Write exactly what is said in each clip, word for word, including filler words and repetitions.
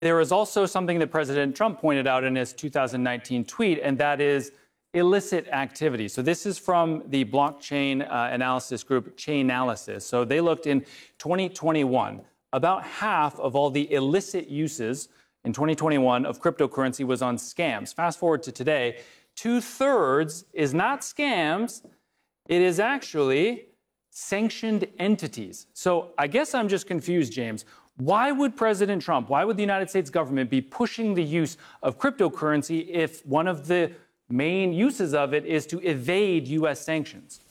There is also something that President Trump pointed out in his two thousand nineteen tweet, and that is illicit activity. So this is from the blockchain uh, analysis group Chainalysis. So they looked in twenty twenty-one. About half of all the illicit uses in twenty twenty-one of cryptocurrency was on scams. Fast forward to today, two-thirds is not scams. It is actually sanctioned entities. So I guess I'm just confused, James. Why would President Trump, why would the United States government be pushing the use of cryptocurrency if one of the main uses of it is to evade U S sanctions?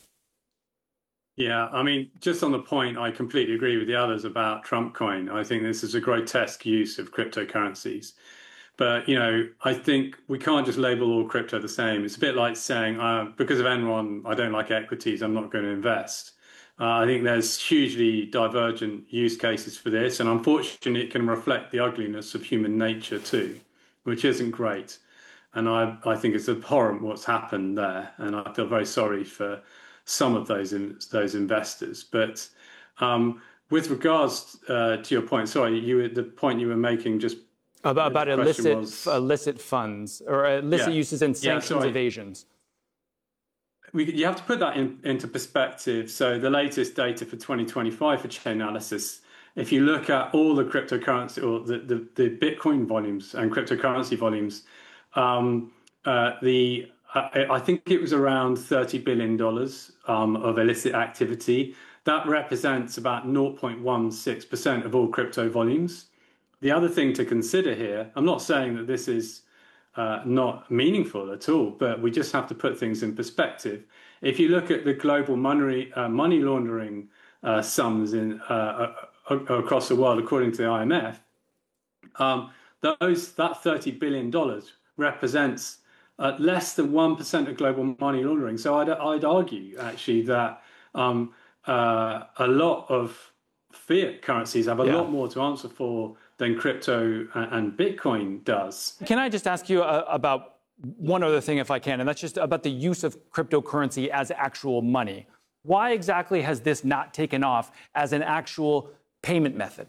Yeah, I mean, just on the point, I completely agree with the others about Trump coin. I think this is a grotesque use of cryptocurrencies. But, you know, I think we can't just label all crypto the same. It's a bit like saying, uh, because of Enron, I don't like equities, I'm not going to invest. Uh, I think there's hugely divergent use cases for this. And unfortunately, it can reflect the ugliness of human nature too, which isn't great. And I, I think it's abhorrent what's happened there. And I feel very sorry for some of those in, those investors. But um, with regards uh, to your point, sorry, you the point you were making just about, about illicit was, illicit funds or illicit yeah, uses and sanctions yeah, evasions. We, you have to put that in, into perspective. So the latest data for twenty twenty-five for Chainalysis, if you look at all the cryptocurrency or the, the, the Bitcoin volumes and cryptocurrency volumes, um, uh, the I, I think it was around thirty billion dollars um, of illicit activity. That represents about zero point one six percent of all crypto volumes. The other thing to consider here, I'm not saying that this is uh, not meaningful at all, but we just have to put things in perspective. If you look at the global money, uh, money laundering uh, sums in, uh, uh, across the world, according to the I M F, um, those that thirty billion dollars represents uh, less than one percent of global money laundering. So I'd, I'd argue, actually, that um, uh, a lot of fiat currencies have a yeah. lot more to answer for than crypto and Bitcoin does. Can I just ask you uh, about one other thing, if I can, and that's just about the use of cryptocurrency as actual money. Why exactly has this not taken off as an actual payment method?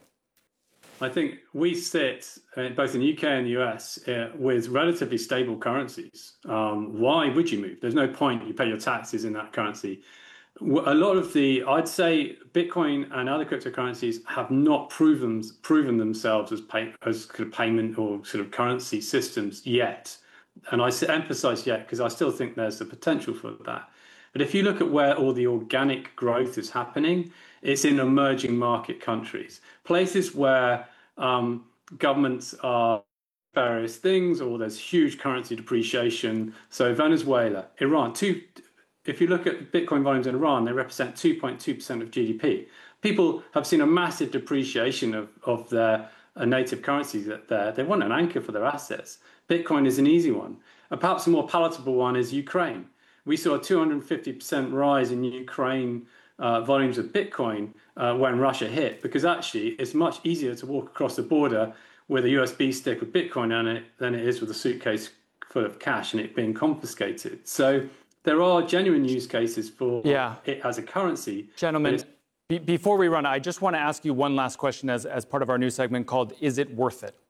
I think we sit, uh, both in the U K and the U S, uh, with relatively stable currencies. Um, why would you move? There's no point. You pay your taxes in that currency. A lot of the, I'd say, Bitcoin and other cryptocurrencies have not proven proven themselves as pay, as kind of payment or sort of currency systems yet. And I emphasize yet because I still think there's the potential for that. But if you look at where all the organic growth is happening, it's in emerging market countries, places where um, governments are various things, or there's huge currency depreciation. So Venezuela, Iran, two. If you look at Bitcoin volumes in Iran, they represent two point two percent of G D P. People have seen a massive depreciation of, of their uh, native currencies there. They want an anchor for their assets. Bitcoin is an easy one. And perhaps a more palatable one is Ukraine. We saw a two hundred fifty percent rise in Ukraine uh, volumes of Bitcoin uh, when Russia hit, because actually it's much easier to walk across the border with a U S B stick with Bitcoin on it than it is with a suitcase full of cash and it being confiscated. So there are genuine use cases for yeah. it as a currency. Gentlemen, be before we run, I just want to ask you one last question as, as part of our new segment called Is It Worth It?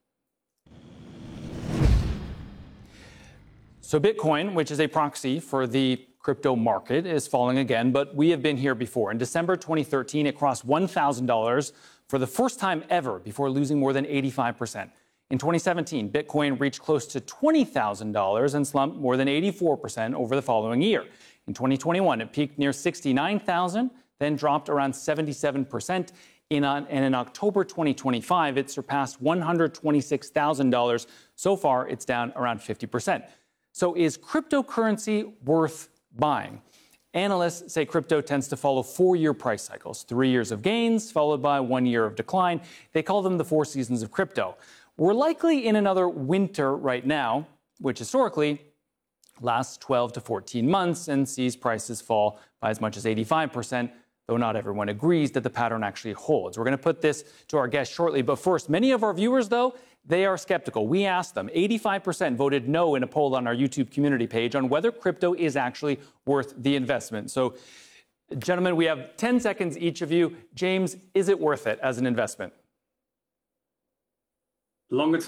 So Bitcoin, which is a proxy for the crypto market, is falling again, but we have been here before. In December twenty thirteen, it crossed one thousand dollars for the first time ever before losing more than eighty-five percent. In twenty seventeen, Bitcoin reached close to twenty thousand dollars and slumped more than eighty-four percent over the following year. In twenty twenty-one, it peaked near sixty-nine thousand dollars, then dropped around seventy-seven percent. In, and in October twenty twenty-five, it surpassed one hundred twenty-six thousand dollars. So far, it's down around fifty percent. So is cryptocurrency worth buying? Analysts say crypto tends to follow four-year price cycles, three years of gains followed by one year of decline. They call them the four seasons of crypto. We're likely in another winter right now, which historically lasts twelve to fourteen months and sees prices fall by as much as eighty-five percent, though not everyone agrees that the pattern actually holds. We're going to put this to our guest shortly, but first, many of our viewers, though, they are skeptical. We asked them. eighty-five percent voted no in a poll on our YouTube community page on whether crypto is actually worth the investment. So, gentlemen, we have ten seconds each of you. James, is it worth it as an investment? Longer term.